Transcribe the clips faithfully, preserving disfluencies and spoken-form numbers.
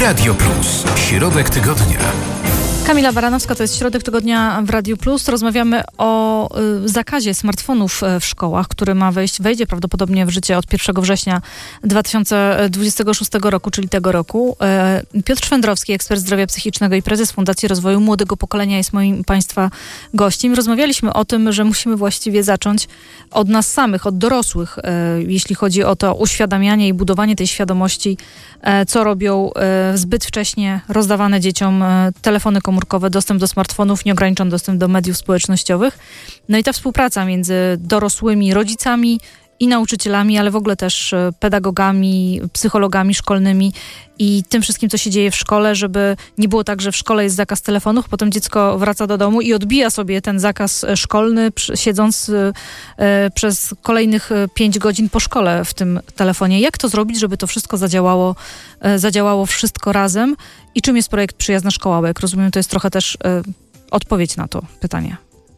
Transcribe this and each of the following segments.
Radio Plus. Środek tygodnia. Kamila Baranowska, to jest Środek Tygodnia w Radiu Plus. Rozmawiamy o y, zakazie smartfonów w szkołach, który ma wejść, wejdzie prawdopodobnie w życie od pierwszego września dwa tysiące dwudziestego szóstego roku, czyli tego roku. Y, Piotr Szwendrowski, ekspert zdrowia psychicznego i prezes Fundacji Rozwoju Młodego Pokolenia, jest moim Państwa gościem. Rozmawialiśmy o tym, że musimy właściwie zacząć od nas samych, od dorosłych, y, jeśli chodzi o to uświadamianie i budowanie tej świadomości, y, co robią y, zbyt wcześnie rozdawane dzieciom y, telefony komórkowe, komórkowe, dostęp do smartfonów, nieograniczony dostęp do mediów społecznościowych. No i ta współpraca między dorosłymi, rodzicami i nauczycielami, ale w ogóle też pedagogami, psychologami szkolnymi i tym wszystkim, co się dzieje w szkole, żeby nie było tak, że w szkole jest zakaz telefonów, potem dziecko wraca do domu i odbija sobie ten zakaz szkolny, siedząc y, y, przez kolejnych pięć godzin po szkole w tym telefonie. Jak to zrobić, żeby to wszystko zadziałało, y, zadziałało wszystko razem? I czym jest projekt Przyjazna Szkoła? Bo jak rozumiem, to jest trochę też y, odpowiedź na to pytanie.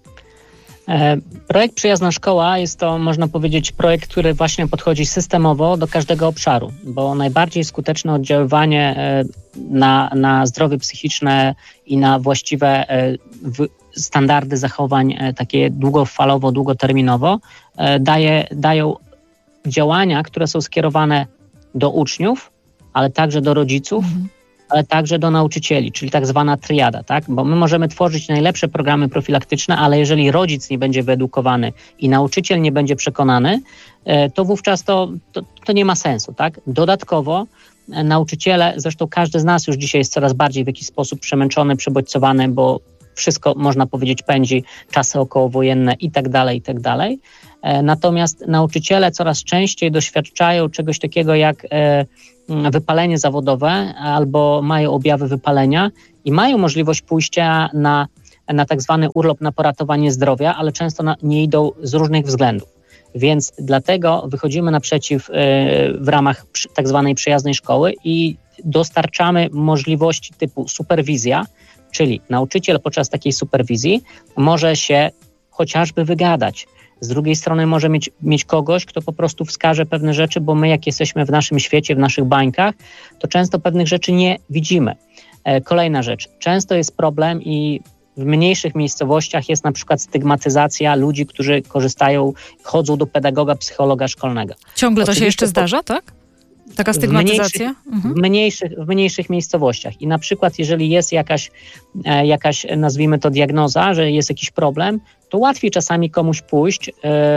Projekt Przyjazna Szkoła jest to, można powiedzieć, projekt, który właśnie podchodzi systemowo do każdego obszaru, bo najbardziej skuteczne oddziaływanie na, na zdrowie psychiczne i na właściwe standardy zachowań takie długofalowo, długoterminowo daje, dają działania, które są skierowane do uczniów, ale także do rodziców, mhm. ale także do nauczycieli, czyli tak zwana triada, tak? Bo my możemy tworzyć najlepsze programy profilaktyczne, ale jeżeli rodzic nie będzie wyedukowany i nauczyciel nie będzie przekonany, to wówczas to, to, to nie ma sensu, tak? Dodatkowo nauczyciele, zresztą każdy z nas już dzisiaj jest coraz bardziej w jakiś sposób przemęczony, przebodźcowany, bo wszystko, można powiedzieć, pędzi, czasy okołowojenne i tak dalej, i tak dalej. Natomiast nauczyciele coraz częściej doświadczają czegoś takiego jak wypalenie zawodowe albo mają objawy wypalenia i mają możliwość pójścia na, na tak zwany urlop na poratowanie zdrowia, ale często na, nie idą z różnych względów. Więc dlatego wychodzimy naprzeciw w ramach tak zwanej przyjaznej szkoły i dostarczamy możliwości typu superwizja, czyli nauczyciel podczas takiej superwizji może się chociażby wygadać. Z drugiej strony może mieć, mieć kogoś, kto po prostu wskaże pewne rzeczy, bo my jak jesteśmy w naszym świecie, w naszych bańkach, to często pewnych rzeczy nie widzimy. E, kolejna rzecz. Często jest problem i w mniejszych miejscowościach jest na przykład stygmatyzacja ludzi, którzy korzystają, chodzą do pedagoga, psychologa szkolnego. Ciągle to Oczywiście się jeszcze zdarza, tak? Taka stygmatyzacja? W mniejszych, mhm. w, mniejszych, w mniejszych miejscowościach. I na przykład jeżeli jest jakaś, e, jakaś, nazwijmy to diagnoza, że jest jakiś problem, to łatwiej czasami komuś pójść e,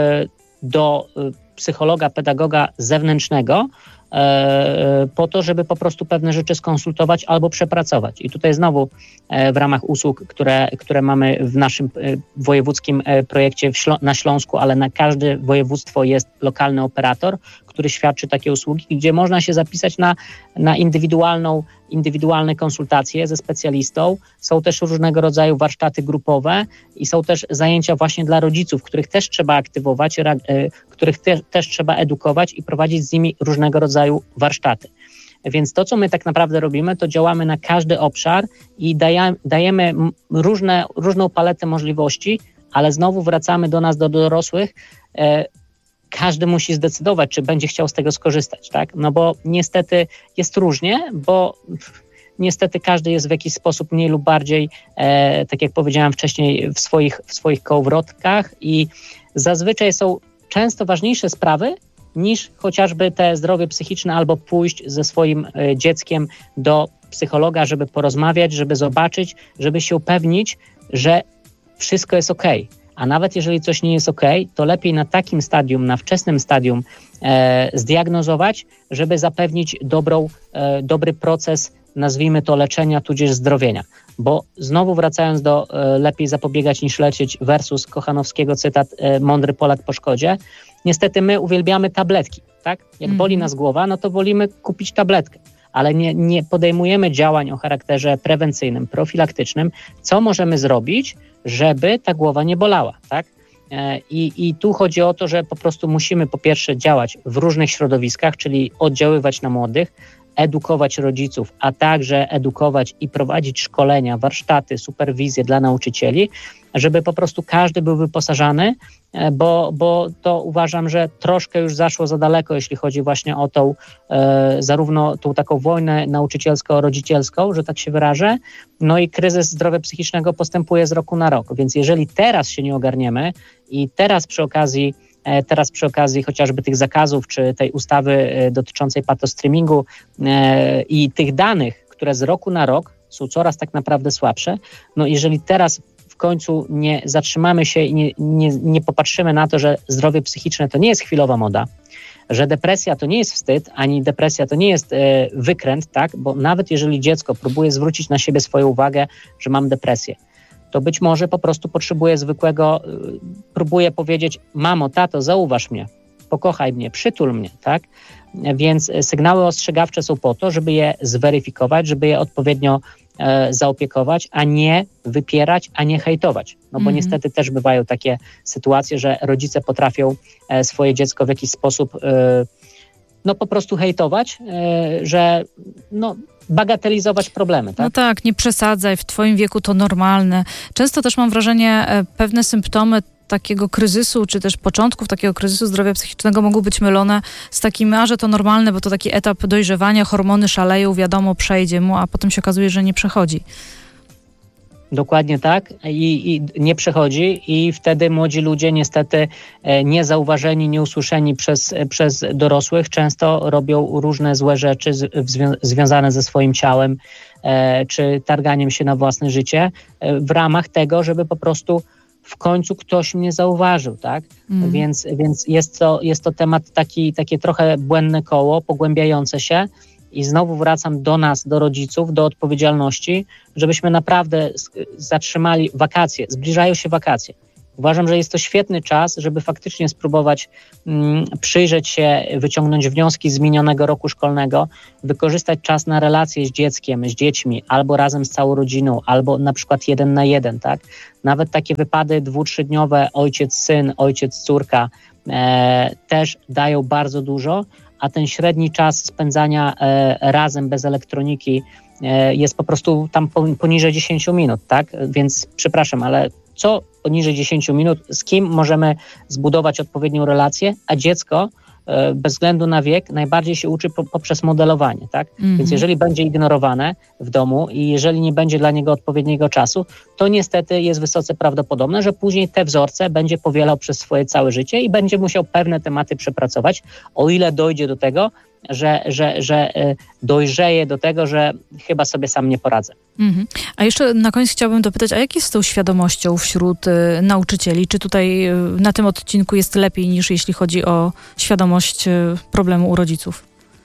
do e, psychologa, pedagoga zewnętrznego e, po to, żeby po prostu pewne rzeczy skonsultować albo przepracować. I tutaj znowu e, w ramach usług, które, które mamy w naszym e, wojewódzkim e, projekcie w Ślą- na Śląsku, ale na każde województwo jest lokalny operator, który świadczy takie usługi, gdzie można się zapisać na, na indywidualną, indywidualne konsultacje ze specjalistą. Są też różnego rodzaju warsztaty grupowe i są też zajęcia właśnie dla rodziców, których też trzeba aktywować, ra, y, których te, też trzeba edukować i prowadzić z nimi różnego rodzaju warsztaty. Więc to, co my tak naprawdę robimy, to działamy na każdy obszar i daja, dajemy różne, różną paletę możliwości, ale znowu wracamy do nas, do dorosłych. Y, Każdy musi zdecydować, czy będzie chciał z tego skorzystać, tak? No bo niestety jest różnie, bo niestety każdy jest w jakiś sposób mniej lub bardziej, e, tak jak powiedziałem wcześniej, w swoich, w swoich kołowrotkach i zazwyczaj są często ważniejsze sprawy niż chociażby te zdrowie psychiczne albo pójść ze swoim e, dzieckiem do psychologa, żeby porozmawiać, żeby zobaczyć, żeby się upewnić, że wszystko jest okej. A nawet jeżeli coś nie jest okej, to lepiej na takim stadium, na wczesnym stadium e, zdiagnozować, żeby zapewnić dobrą, e, dobry proces, nazwijmy to leczenia, tudzież zdrowienia. Bo znowu wracając do e, lepiej zapobiegać niż leczyć versus Kochanowskiego cytat e, mądry Polak po szkodzie, niestety my uwielbiamy tabletki, tak? Jak boli nas głowa, no to wolimy kupić tabletkę. Ale nie, nie podejmujemy działań o charakterze prewencyjnym, profilaktycznym, co możemy zrobić, żeby ta głowa nie bolała, tak? I, I tu chodzi o to, że po prostu musimy po pierwsze działać w różnych środowiskach, czyli oddziaływać na młodych, edukować rodziców, a także edukować i prowadzić szkolenia, warsztaty, superwizje dla nauczycieli, żeby po prostu każdy był wyposażany, bo, bo to uważam, że troszkę już zaszło za daleko, jeśli chodzi właśnie o tą e, zarówno tą taką wojnę nauczycielsko-rodzicielską, że tak się wyrażę, no i kryzys zdrowia psychicznego postępuje z roku na rok, więc jeżeli teraz się nie ogarniemy i teraz przy okazji Teraz przy okazji chociażby tych zakazów, czy tej ustawy dotyczącej patostreamingu e, i tych danych, które z roku na rok są coraz tak naprawdę słabsze, no jeżeli teraz w końcu nie zatrzymamy się i nie, nie, nie popatrzymy na to, że zdrowie psychiczne to nie jest chwilowa moda, że depresja to nie jest wstyd, ani depresja to nie jest e, wykręt, tak? Bo nawet jeżeli dziecko próbuje zwrócić na siebie swoją uwagę, że mam depresję, to być może po prostu potrzebuje zwykłego, próbuje powiedzieć: mamo, tato, zauważ mnie, pokochaj mnie, przytul mnie, tak? Więc sygnały ostrzegawcze są po to, żeby je zweryfikować, żeby je odpowiednio e, zaopiekować, a nie wypierać, a nie hejtować. No bo mm-hmm. niestety też bywają takie sytuacje, że rodzice potrafią e, swoje dziecko w jakiś sposób e, no po prostu hejtować, e, że no bagatelizować problemy, tak? No tak, nie przesadzaj, w twoim wieku to normalne. Często też mam wrażenie, pewne symptomy takiego kryzysu, czy też początków takiego kryzysu zdrowia psychicznego mogą być mylone z takim, a że to normalne, bo to taki etap dojrzewania, hormony szaleją, wiadomo, przejdzie mu, a potem się okazuje, że nie przechodzi. Dokładnie tak I, i nie przechodzi i wtedy młodzi ludzie niestety niezauważeni, nieusłyszeni przez, przez dorosłych często robią różne złe rzeczy z, zwią- związane ze swoim ciałem e, czy targaniem się na własne życie e, w ramach tego, żeby po prostu w końcu ktoś mnie zauważył, tak? Mm. Więc, więc jest to, jest to temat taki, takie trochę błędne koło, pogłębiające się. I znowu wracam do nas, do rodziców, do odpowiedzialności, żebyśmy naprawdę zatrzymali wakacje. Zbliżają się wakacje. Uważam, że jest to świetny czas, żeby faktycznie spróbować mm, przyjrzeć się, wyciągnąć wnioski z minionego roku szkolnego, wykorzystać czas na relacje z dzieckiem, z dziećmi, albo razem z całą rodziną, albo na przykład jeden na jeden, tak? Nawet takie wypady dwu-, trzydniowe, ojciec-syn, ojciec-córka e, też dają bardzo dużo, a ten średni czas spędzania e, razem bez elektroniki e, jest po prostu tam poniżej dziesięć minut, tak? Więc przepraszam, ale co poniżej dziesięć minut, z kim możemy zbudować odpowiednią relację, a dziecko e, bez względu na wiek najbardziej się uczy po, poprzez modelowanie, tak? Mm-hmm. Więc jeżeli będzie ignorowane w domu i jeżeli nie będzie dla niego odpowiedniego czasu, to niestety jest wysoce prawdopodobne, że później te wzorce będzie powielał przez swoje całe życie i będzie musiał pewne tematy przepracować, o ile dojdzie do tego, że, że, że dojrzeje do tego, że chyba sobie sam nie poradzę. Mhm. A jeszcze na koniec chciałabym dopytać, a jak jest z tą świadomością wśród y, nauczycieli? Czy tutaj y, na tym odcinku jest lepiej niż jeśli chodzi o świadomość y, problemu u rodziców?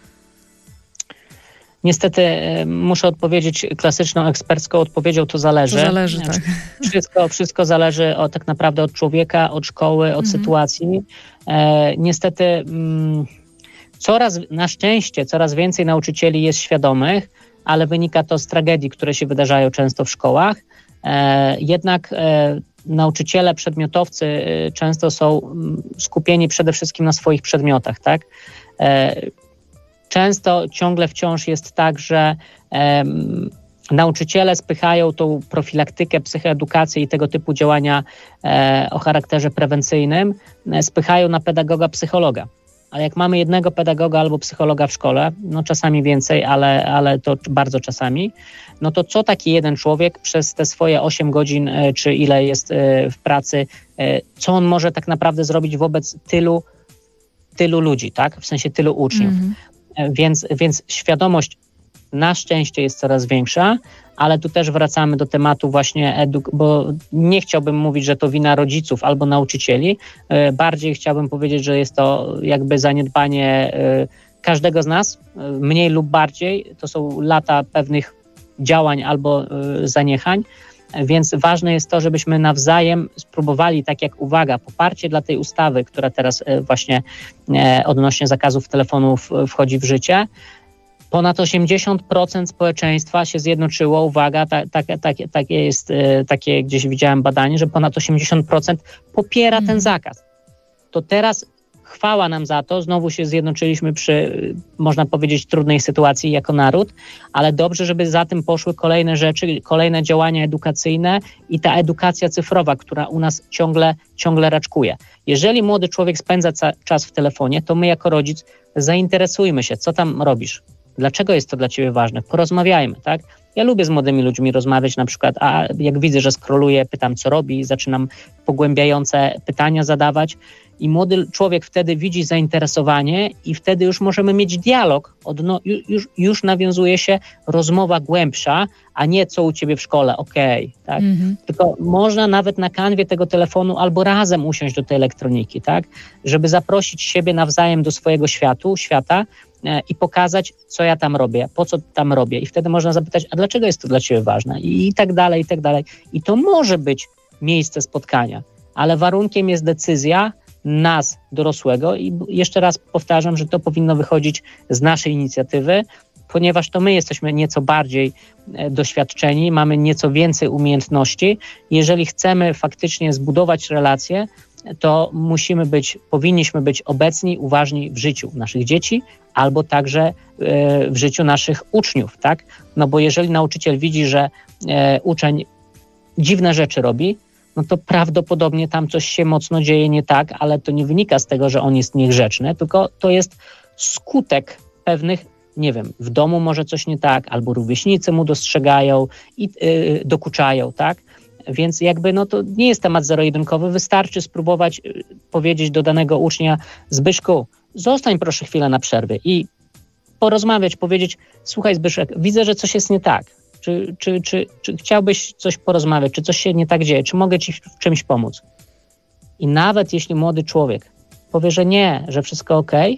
Niestety y, muszę odpowiedzieć klasyczną ekspercką odpowiedzią, to zależy. To zależy, tak. Wszystko, wszystko zależy od, tak naprawdę od człowieka, od szkoły, od mhm. sytuacji. E, niestety mm, coraz, na szczęście coraz więcej nauczycieli jest świadomych, ale wynika to z tragedii, które się wydarzają często w szkołach. E, jednak e, nauczyciele, przedmiotowcy e, często są m, skupieni przede wszystkim na swoich przedmiotach, tak? E, często ciągle wciąż jest tak, że e, nauczyciele spychają tą profilaktykę, psychoedukację i tego typu działania e, o charakterze prewencyjnym, e, spychają na pedagoga, psychologa. Ale jak mamy jednego pedagoga albo psychologa w szkole, no czasami więcej, ale, ale to bardzo czasami, no to co taki jeden człowiek przez te swoje osiem godzin, czy ile jest w pracy, co on może tak naprawdę zrobić wobec tylu, tylu ludzi, tak? W sensie tylu uczniów. Mm-hmm. Więc, więc świadomość na szczęście jest coraz większa, ale tu też wracamy do tematu właśnie eduk, bo nie chciałbym mówić, że to wina rodziców albo nauczycieli. Bardziej chciałbym powiedzieć, że jest to jakby zaniedbanie każdego z nas, mniej lub bardziej. To są lata pewnych działań albo zaniechań, więc ważne jest to, żebyśmy nawzajem spróbowali, tak jak uwaga, poparcie dla tej ustawy, która teraz właśnie odnośnie zakazów telefonów wchodzi w życie. Ponad osiemdziesiąt procent społeczeństwa się zjednoczyło, uwaga, tak, tak, tak, takie jest, takie gdzieś widziałem badanie, że ponad osiemdziesiąt procent popiera ten zakaz. To teraz chwała nam za to, znowu się zjednoczyliśmy przy, można powiedzieć, trudnej sytuacji jako naród, ale dobrze, żeby za tym poszły kolejne rzeczy, kolejne działania edukacyjne i ta edukacja cyfrowa, która u nas ciągle, ciągle raczkuje. Jeżeli młody człowiek spędza ca- czas w telefonie, to my jako rodzic zainteresujmy się, co tam robisz, dlaczego jest to dla ciebie ważne, porozmawiajmy, tak? Ja lubię z młodymi ludźmi rozmawiać, na przykład, a jak widzę, że scrolluję, pytam, co robi, zaczynam pogłębiające pytania zadawać i młody człowiek wtedy widzi zainteresowanie i wtedy już możemy mieć dialog, odno- już, już nawiązuje się rozmowa głębsza, a nie co u ciebie w szkole, okej, okay, tak? Mm-hmm. Tylko można nawet na kanwie tego telefonu albo razem usiąść do tej elektroniki, tak? Żeby zaprosić siebie nawzajem do swojego światu, świata, i pokazać, co ja tam robię, po co tam robię. I wtedy można zapytać, a dlaczego jest to dla ciebie ważne? I, i tak dalej, i tak dalej. I to może być miejsce spotkania, ale warunkiem jest decyzja nas, dorosłego. I jeszcze raz powtarzam, że to powinno wychodzić z naszej inicjatywy, ponieważ to my jesteśmy nieco bardziej doświadczeni, mamy nieco więcej umiejętności. Jeżeli chcemy faktycznie zbudować relacje, to musimy być, powinniśmy być obecni, uważni w życiu naszych dzieci, albo także w życiu naszych uczniów, tak? No bo jeżeli nauczyciel widzi, że uczeń dziwne rzeczy robi, no to prawdopodobnie tam coś się mocno dzieje nie tak, ale to nie wynika z tego, że on jest niegrzeczny, tylko to jest skutek pewnych, nie wiem, w domu może coś nie tak, albo rówieśnicy mu dostrzegają i yy, dokuczają, tak? Więc jakby no to nie jest temat zero-jedynkowy, wystarczy spróbować yy, powiedzieć do danego ucznia: Zbyszku, zostań proszę chwilę na przerwie i porozmawiać, powiedzieć: słuchaj Zbyszek, widzę, że coś jest nie tak. Czy, czy, czy, czy chciałbyś coś porozmawiać, czy coś się nie tak dzieje, czy mogę ci w czymś pomóc? I nawet jeśli młody człowiek powie, że nie, że wszystko okej,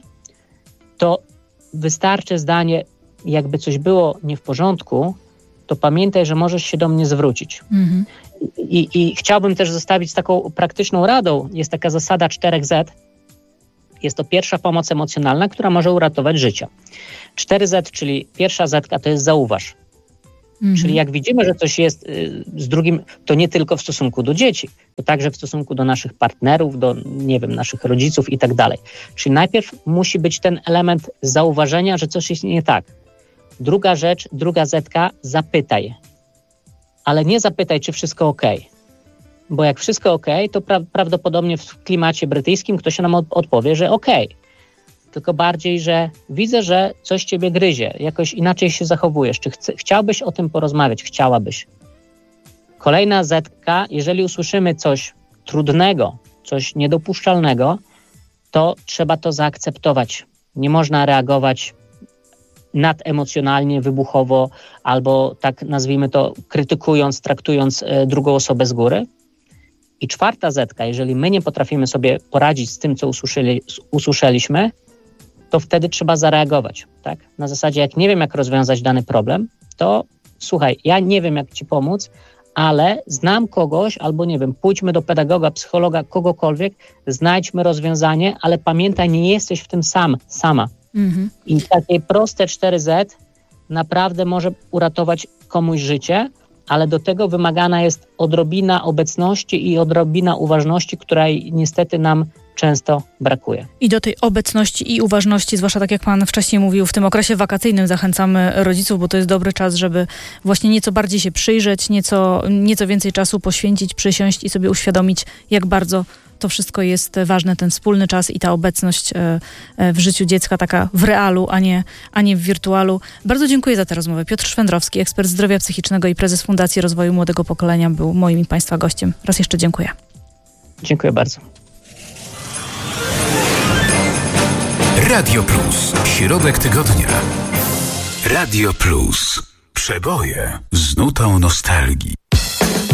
to wystarczy zdanie: jakby coś było nie w porządku, to pamiętaj, że możesz się do mnie zwrócić. Mhm. I, I chciałbym też zostawić taką praktyczną radą. Jest taka zasada cztery zet. Jest to pierwsza pomoc emocjonalna, która może uratować życie. cztery zet, czyli pierwsza zetka, to jest zauważ. Mhm. Czyli jak widzimy, że coś jest y, z drugim, to nie tylko w stosunku do dzieci, to także w stosunku do naszych partnerów, do, nie wiem, naszych rodziców i tak dalej. Czyli najpierw musi być ten element zauważenia, że coś jest nie tak. Druga rzecz, druga zetka, zapytaj. Ale nie zapytaj, czy wszystko okej. Bo jak wszystko okej, to pra- prawdopodobnie w klimacie brytyjskim ktoś nam od- odpowie, że okej. Tylko bardziej, że widzę, że coś ciebie gryzie, jakoś inaczej się zachowujesz. Czy chce, chciałbyś o tym porozmawiać? Chciałabyś. Kolejna zetka, jeżeli usłyszymy coś trudnego, coś niedopuszczalnego, to trzeba to zaakceptować. Nie można reagować nademocjonalnie, wybuchowo, albo tak nazwijmy to, krytykując, traktując e, drugą osobę z góry. I czwarta zetka, jeżeli my nie potrafimy sobie poradzić z tym, co usłyszeli, usłyszeliśmy, to wtedy trzeba zareagować, tak? Na zasadzie, jak nie wiem, jak rozwiązać dany problem, to słuchaj, ja nie wiem, jak ci pomóc, ale znam kogoś, albo nie wiem, pójdźmy do pedagoga, psychologa, kogokolwiek, znajdźmy rozwiązanie, ale pamiętaj, nie jesteś w tym sam, sama. Mhm. I takie proste cztery zet naprawdę może uratować komuś życie, ale do tego wymagana jest odrobina obecności i odrobina uważności, której niestety nam często brakuje. I do tej obecności i uważności, zwłaszcza tak jak pan wcześniej mówił, w tym okresie wakacyjnym zachęcamy rodziców, bo to jest dobry czas, żeby właśnie nieco bardziej się przyjrzeć, nieco, nieco więcej czasu poświęcić, przysiąść i sobie uświadomić, jak bardzo to wszystko jest ważne, ten wspólny czas i ta obecność w życiu dziecka, taka w realu, a nie, a nie w wirtualu. Bardzo dziękuję za tę rozmowę. Piotr Szwendrowski, ekspert zdrowia psychicznego i prezes Fundacji Rozwoju Młodego Pokolenia, był moim i państwa gościem. Raz jeszcze dziękuję. Dziękuję bardzo. Radio Plus. Środek tygodnia. Radio Plus. Przeboje z nutą nostalgii.